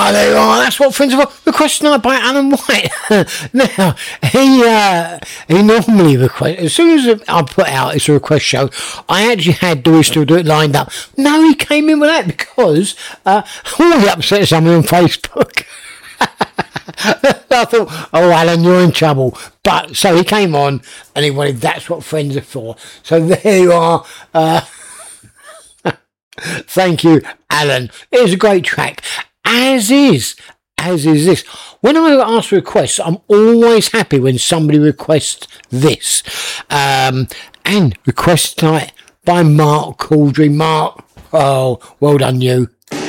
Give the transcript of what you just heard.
Ah, there you are. That's what Friends are for. Request tonight by Alan White. Now, he normally requests, as soon as I put out it's a request show, I actually had Do We Still Do It lined up. No, he came in with that because we upset someone on Facebook. I thought, oh, Alan, you're in trouble. But so he came on and he wanted That's What Friends Are For. So there you are. Thank you, Alan. It was a great track. As is this. When I ask for requests, I'm always happy when somebody requests this. And request tonight by Mark Caudry. Mark, oh, well done you.